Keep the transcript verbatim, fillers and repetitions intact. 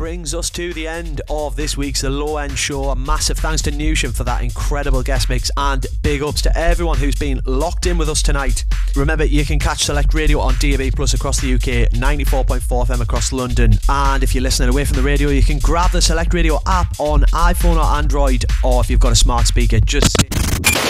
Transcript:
brings us to the end of this week's The Low End Show. A massive thanks to Newsham for that incredible guest mix, and big ups to everyone who's been locked in with us tonight. Remember, you can catch Select Radio on D A B Plus across the U K, ninety-four point four F M across London, and if you're listening away from the radio, you can grab the Select Radio app on iPhone or Android, or if you've got a smart speaker, just